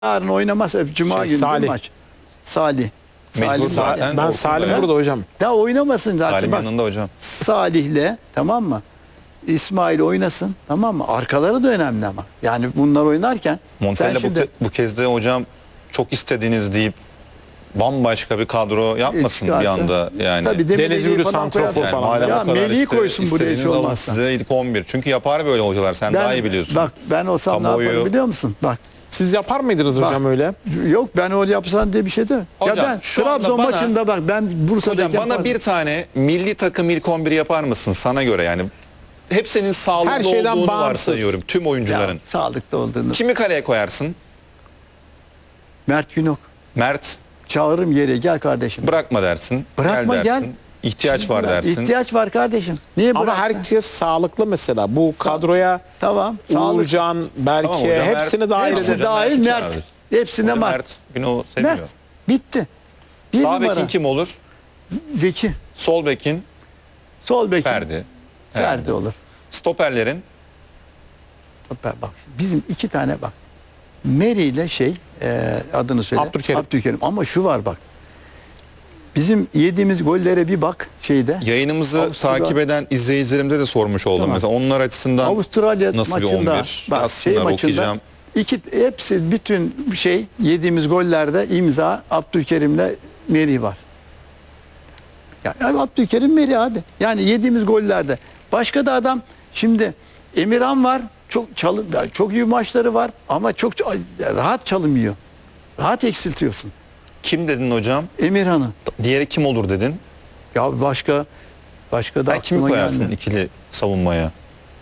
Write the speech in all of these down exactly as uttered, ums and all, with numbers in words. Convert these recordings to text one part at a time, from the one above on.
Yarın oynamazsa Cuma Şey, günü Salih. maç. Salih. Mecbur Salih zaten. zaten. Ben Orkun Salim da ya. burada hocam. Ya oynamasın zaten. Salim Bak, yanında hocam. Salih'le tamam mı? İsmail oynasın tamam mı? Arkaları da önemli ama. Yani bunlar oynarken Montella sen şimdi bu, bu kez de hocam çok istediğiniz deyip bambaşka bir kadro yapmasın çıkarsa- bir anda yani. Tabii de Deniz Melih'i Ürü, falan santrafor koyarsan- Yani falan. madem Ya o kadar Melih'i işte koysun buraya hiç istediğiniz alın olmazsa. size ilk on bir. Çünkü yapar böyle hocalar. Sen daha iyi biliyorsun. Bak ben olsam ne Kamuoyu- yaparım biliyor musun? Bak Siz yapar mıydınız Bak. hocam öyle? yok ben öyle yapsan diye bir şey de. Ya Hocam, ben şu Trabzon anda bana- maçında bak ben Bursa'daki Hocam bana bir tane milli takım ilk on bir yapar mısın sana göre yani? Hepsinin sağlıklı Her şeyden olduğunu bağımsız. varsayıyorum tüm oyuncuların. sağlıklı olduğunu. Kimi kaleye koyarsın? Mert Günok. Mert Çağırırım yere gel kardeşim. bırakma dersin. Bırakma gel. gel. dersin. İhtiyaç var Şimdi dersin. İhtiyaç var kardeşim. Niye Ama bırakma? herkes sağlıklı mesela. Bu kadroya Tamam. Sağlık. Uğurcan, Berke Tamam hocam, hepsini Mert- dahil Hepsi edelim. dahil Mert Mert. çağırır. Hepsine Orada Mert. Mert Günok'u seviyor. Mert. Bitti. Bir Sağ numara. bekin kim olur? Zeki. Sol bekin Sol bek. Ferdi. Ferdi olur. Stoperlerin Stoper bak. Bizim iki tane bak. Meri ile şey e, adını söyle. Abdülkerim. Abdülkerim. Ama şu var bak. Bizim yediğimiz gollere bir bak şeyde. yayınımızı Avusturya- takip eden izleyicilerimize de sormuş oldum. Tamam. Mesela onlar açısından Avustralya nasıl bir maçında on bir? bak Aslında şey maçında okuyacağım. iki hepsi bütün şey yediğimiz gollerde imza Abdülkerim'le Meri var. Yani Abdülkerim Meri abi. Yani yediğimiz gollerde. Başka da adam şimdi Emirhan var. Çok çalı çok iyi maçları var ama çok rahat çalınmıyor. Rahat eksiltiyorsun Kim dedin hocam? Emirhan'ı. Diğeri kim olur dedin? Ya başka başka da Sen kimi aklıma koyarsın gelmiyor. ikili savunmaya?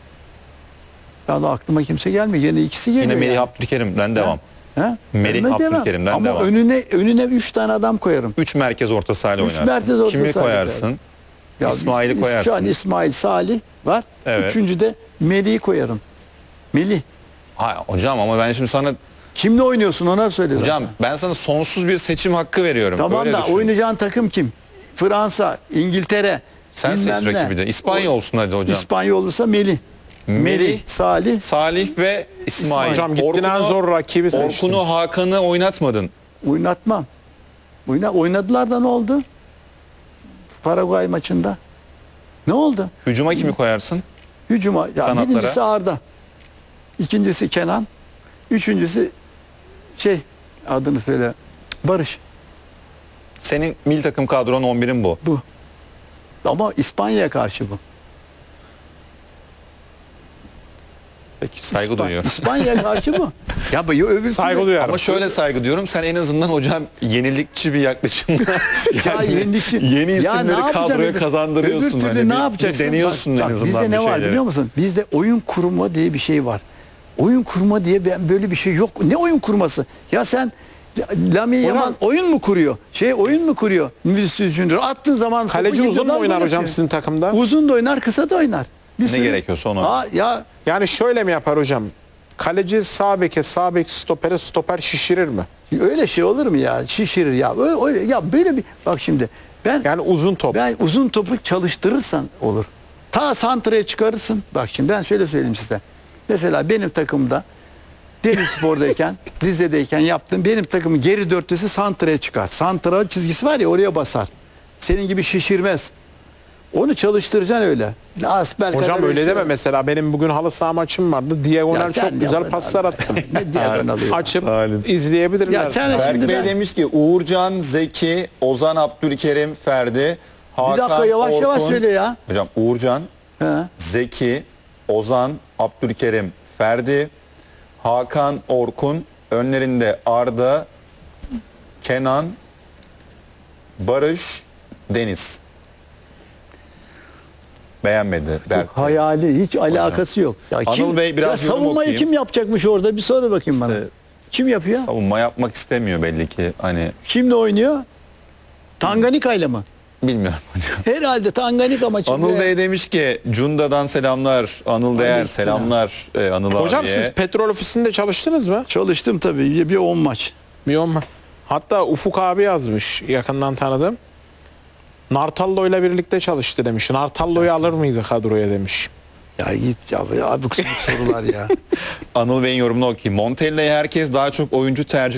Ya da aklıma kimse gelmiyor. Yine ikisi geliyor. Yine Melih yani. Abdülkerim'den devam. Ha? Melih Önüne devam. Abdülkerim'den Ama devam. önüne önüne üç tane adam koyarım. Üç merkez orta sahayla Üç oynarsın. merkez orta Kimi sahayla koyarsın? Ya İsmail'i biz- koyarsın. Şu an İsmail Salih var. Evet. Üçüncü de Melih'i koyarım. Melih. Ha, hocam ama ben şimdi sana Kimle oynuyorsun ona söyle. hocam zaten. ben sana sonsuz bir seçim hakkı veriyorum. Tamam Öyle da düşün. oynayacağın takım kim? Fransa, İngiltere. Sen seç bilmem ne. rakibi de. İspanya O- olsun hadi hocam. İspanya olursa Melih. Melih, Salih. Salih ve İsmail. Hocam gittin en Orkun'u- zor rakibi seçtin. Orkun'u, Hakan'ı oynatmadın. Oynatmam. Oyna, oynadılar da ne oldu? Paraguay maçında. Ne oldu? Hücuma kimi koyarsın? Hücuma. Ya Kanatlara. birincisi Arda. İkincisi Kenan. Üçüncüsü şey adını söyle. Barış. Senin milli takım kadron on birin bu. Bu. Ama İspanya'ya karşı bu. Peki saygı İspan- duyuyorum. İspanya'ya karşı bu. Ya bu öbür Saygı duyuyorum. Ama şöyle saygı diyorum. Sen en azından hocam yenilikçi bir yaklaşımla Ya yenilikçi. yeni Ya isimleri ne yapacaksın kadroya öbür- kazandırıyorsun. Öbür türlü Hani ne bir- bir yapacaksın? deniyorsun Bak, en bak, azından bizde ne bir var şeyleri. biliyor musun? Bizde oyun kurma diye bir şey var. Oyun kurma diye ben böyle bir şey yok. Ne oyun kurması? Ya sen Lamine Yamal oyun mu kuruyor? Şey oyun mu kuruyor? Vinicius Junior attığın zaman topu Kaleci uzun mu gidiyorlar, oynar gol hocam atıyor. sizin takımda? Uzun da oynar, kısa da oynar. Bir Ne sürü- gerekiyorsa onu. Aa, ya Yani şöyle mi yapar hocam? Kaleci sağ beke, sağ bek stopere, stoper şişirir mi? öyle şey olur mu ya? Şişirir ya. Öyle, öyle- ya böyle bir bak şimdi ben Yani uzun top. ben uzun topu çalıştırırsan olur. Ta santraya çıkarırsın. Bak şimdi ben şöyle söyleyeyim size. Mesela benim takımda Denizspor'dayken, Rize'deyken yaptığım benim takımın geri dörtlüsü santraya çıkar. Santra çizgisi var ya oraya basar. Senin gibi şişirmez. Onu çalıştıracaksın öyle. Asper Hocam kadar öyle şey deme var. mesela benim bugün halı saha maçım vardı. Diagonal Ya sen çok güzel yapma paslar lan. attım. Ne diagonal ya? Açıp Salim. izleyebilirler. Ya sen Berk şimdi Bey ben- demiş ki Uğurcan, Zeki, Ozan Abdülkerim, Ferdi, Hakan, Bir dakika, yavaş Orkun. yavaş söyle ya. Hocam Uğurcan, He. Zeki, Ozan, Abdülkerim, Ferdi, Hakan, Orkun, önlerinde Arda, Kenan, Barış, Deniz. Beğenmedi. Berk Bey. Hayali hiç alakası yok. Ya Anıl Bey, biraz ya yorum savunmayı okuyayım. kim yapacakmış orada bir söyle bakayım bana. İşte- Kim yapıyor? Savunma yapmak istemiyor belli ki. Hani Kimle oynuyor? Tanganyika ile mi? bilmiyorum hocam. Herhalde Tanganyika maçı. Anıl Bey demiş ki Cunda'dan selamlar. Anıl Değer selamlar. Ee, Anıl Hocam abiye. siz petrol ofisinde çalıştınız mı? Çalıştım tabii bir on maç. Bilmiyorum mu? Hatta Ufuk abi yazmış yakından tanıdım. Nartallo ile birlikte çalıştı demiş. Nartallo'yu alır mıydı kadroya demiş. Ya git ya abuk sabuk sorular ya. Anıl Bey'in yorumunu okuyayım. Montella'yı herkes daha çok oyuncu tercih